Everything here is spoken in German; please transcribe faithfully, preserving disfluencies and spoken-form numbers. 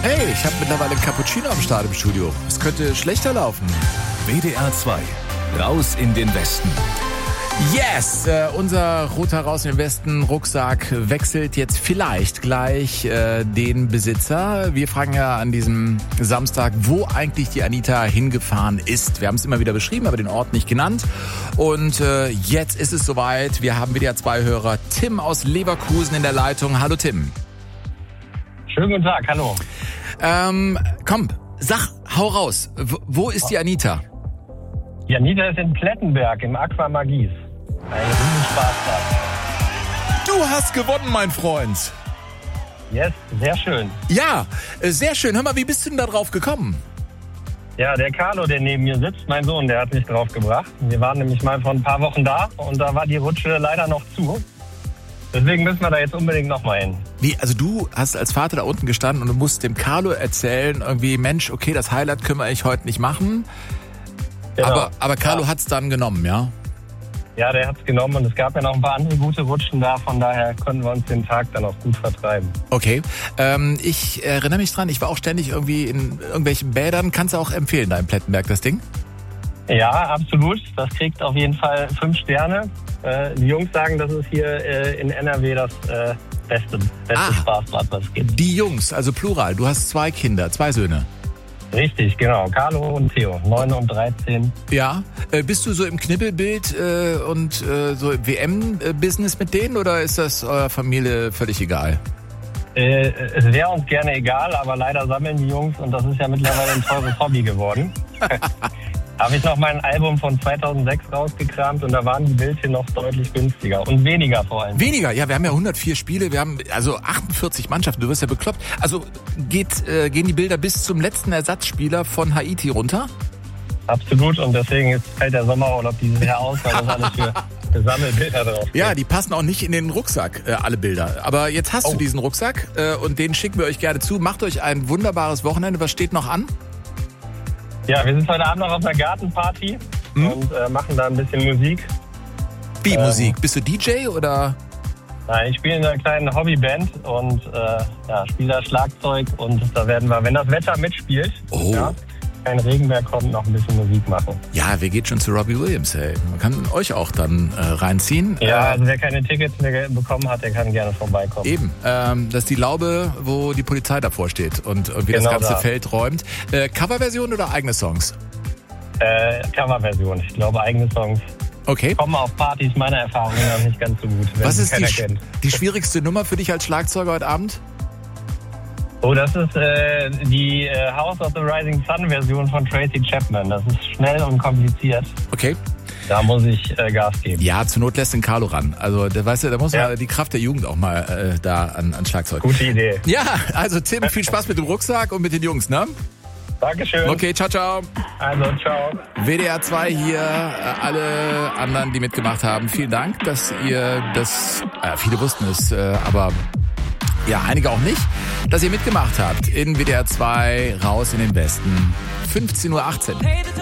Hey, ich habe mittlerweile einen Cappuccino am Start im Studio. Es könnte schlechter laufen. W D R zwei. Raus in den Westen. Yes, äh, unser roter Raus in den Westen Rucksack wechselt jetzt vielleicht gleich äh, den Besitzer. Wir fragen ja an diesem Samstag, wo eigentlich die Anita hingefahren ist. Wir haben es immer wieder beschrieben, aber den Ort nicht genannt. Und äh, jetzt ist es soweit. Wir haben W D R zwei Hörer Tim aus Leverkusen in der Leitung. Hallo Tim. Schönen guten Tag, hallo. Ähm, komm, sag, hau raus. W- wo ist die Anita? Die Anita ist in Plettenberg im Aqua Magis. Ein riesen Spaßplatz. Du hast gewonnen, mein Freund. Yes, sehr schön. Ja, äh, sehr schön. Hör mal, wie bist du denn da drauf gekommen? Ja, der Carlo, der neben mir sitzt, mein Sohn, der hat mich drauf gebracht. Wir waren nämlich mal vor ein paar Wochen da und da war die Rutsche leider noch zu. Deswegen müssen wir da jetzt unbedingt nochmal hin. Wie, also du hast als Vater da unten gestanden und du musst dem Carlo erzählen, irgendwie, Mensch, okay, das Highlight können wir eigentlich heute nicht machen. Genau. Aber, aber Carlo ja. hat's dann genommen, ja? Ja, der hat's genommen und es gab ja noch ein paar andere gute Rutschen da, von daher konnten wir uns den Tag dann auch gut vertreiben. Okay, ähm, ich erinnere mich dran, ich war auch ständig irgendwie in irgendwelchen Bädern. Kannst du auch empfehlen, da in Plettenberg, das Ding? Ja, absolut. Das kriegt auf jeden Fall fünf Sterne. Äh, die Jungs sagen, das ist hier äh, in N R W das äh, beste, beste Ah. Spaßbad, was es gibt. Die Jungs, also Plural, du hast zwei Kinder, zwei Söhne. Richtig, genau. Carlo und Theo, neun und dreizehn. Ja, äh, bist du so im Knibbelbild äh, und äh, so im W M-Business mit denen oder ist das eurer Familie völlig egal? Äh, es wäre uns gerne egal, aber leider sammeln die Jungs und das ist ja mittlerweile ein teures Hobby geworden. Habe ich noch mein Album von zweitausendsechs rausgekramt und da waren die Bildchen noch deutlich günstiger und weniger vor allem. Weniger, ja, wir haben ja hundertvier Spiele, wir haben also achtundvierzig Mannschaften, du wirst ja bekloppt. Also geht, äh, gehen die Bilder bis zum letzten Ersatzspieler von Haiti runter? Absolut und deswegen ist fällt der Sommerurlaub dieses Jahr aus, weil das alles für, für Sammelbilder drauf geht. Ja, die passen auch nicht in den Rucksack, äh, alle Bilder. Aber jetzt hast Oh. du diesen Rucksack äh, und den schicken wir euch gerne zu. Macht euch ein wunderbares Wochenende. Was steht noch an? Ja, wir sind heute Abend noch auf einer Gartenparty Hm? und äh, machen da ein bisschen Musik. Wie Ähm. Musik? Bist du D J oder? Nein, ich spiele in einer kleinen Hobbyband und äh, ja, spiele da Schlagzeug und da werden wir, wenn das Wetter mitspielt, Oh. ja, kein Regen mehr kommt, noch ein bisschen Musik machen. Ja, wer geht schon zu Robbie Williams, hey? Man kann euch auch dann äh, reinziehen. Ja, Äh, also wer keine Tickets mehr bekommen hat, der kann gerne vorbeikommen. Eben, ähm, das ist die Laube, wo die Polizei davor steht und irgendwie Genau das ganze da. Feld räumt. Äh, Coverversion oder eigene Songs? Äh, Coverversion, ich glaube eigene Songs Okay. kommen auf Partys meiner Erfahrung nach nicht ganz so gut, wenn Was sie ist die, keiner sch- kennt. die schwierigste Nummer für dich als Schlagzeuger heute Abend? Oh, das ist äh, die äh, House of the Rising Sun Version von Tracy Chapman. Das ist schnell und kompliziert. Okay. Da muss ich äh, Gas geben. Ja, zur Not lässt den Carlo ran. Also, der, weißt du, da muss Ja. man die Kraft der Jugend auch mal äh, da an, an Schlagzeug. Gute Idee. Ja, also Tim, viel Spaß mit dem Rucksack und mit den Jungs, ne? Dankeschön. Okay, ciao, ciao. Also, ciao. W D R zwei hier, äh, alle anderen, die mitgemacht haben, vielen Dank, dass ihr das, äh, viele wussten es, äh, aber ja, einige auch nicht, dass ihr mitgemacht habt in W D R zwei, raus in den Westen, fünfzehn Uhr achtzehn.